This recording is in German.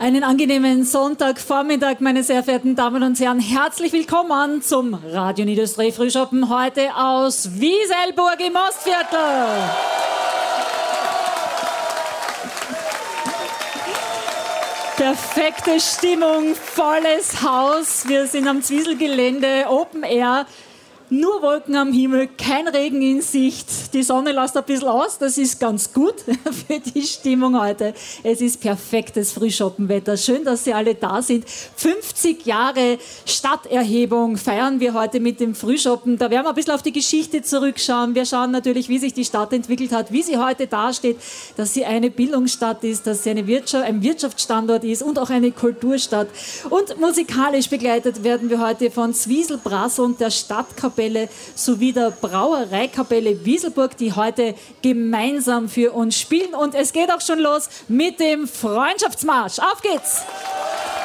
Einen angenehmen Sonntagvormittag, meine sehr verehrten Damen und Herren. Herzlich willkommen zum Radio Niederösterreich Frühschoppen, heute aus Wieselburg im Ostviertel. Perfekte Stimmung, volles Haus. Wir sind am Zwieselgelände, Open Air. Nur Wolken am Himmel, kein Regen in Sicht. Die Sonne lässt ein bisschen aus, das ist ganz gut für die Stimmung heute. Es ist perfektes Frühschoppenwetter. Schön, dass Sie alle da sind. 50 Jahre Stadterhebung feiern wir heute mit dem Frühschoppen. Da werden wir ein bisschen auf die Geschichte zurückschauen. Wir schauen natürlich, wie sich die Stadt entwickelt hat, wie sie heute dasteht, dass sie eine Bildungsstadt ist, dass sie ein Wirtschaftsstandort ist und auch eine Kulturstadt. Und musikalisch begleitet werden wir heute von Zwiesel Brassel und der Stadtkapelle sowie der Brauereikapelle Wieselburg, die heute gemeinsam für uns spielen. Und es geht auch schon los mit dem Freundschaftsmarsch. Auf geht's!